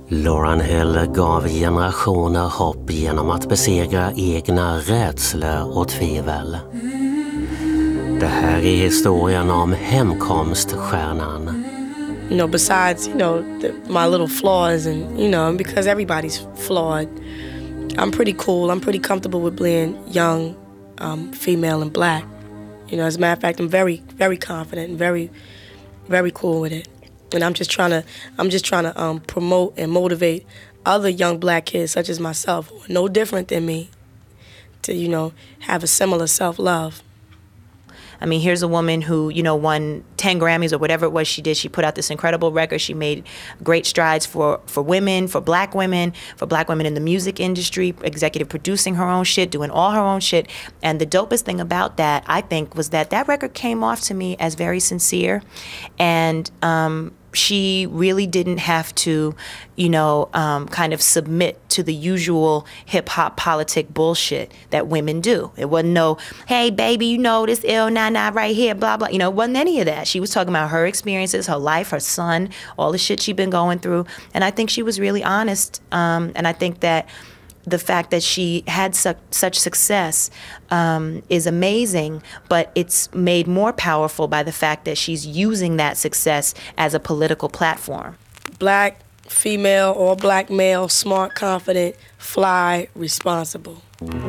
Lauryn Hill gav generationer hopp genom att besegra egna rädslor och tvivel. Det här är historien om hemkomststjärnan. You know, besides, my little flaws and, because everybody's flawed, I'm pretty cool. I'm pretty comfortable with being young, female and black. As a matter of fact, I'm very, very confident and very, very cool with it. And I'm just trying to promote and motivate other young black kids such as myself, who are no different than me, to, have a similar self-love. I mean, here's a woman who, won 10 Grammys or whatever it was she did. She put out this incredible record. She made great strides for women, for black women in the music industry, executive producing her own shit, doing all her own shit. And the dopest thing about that, I think, was that record came off to me as very sincere. And she really didn't have to, kind of submit to the usual hip-hop politic bullshit that women do. It wasn't no, hey, baby, this ill-na-na right here, blah, blah. It wasn't any of that. She was talking about her experiences, her life, her son, all the shit she'd been going through. And I think she was really honest. And I think that the fact that she had such success is amazing, but it's made more powerful by the fact that she's using that success as a political platform. Black, female, or black male, smart, confident, fly, responsible.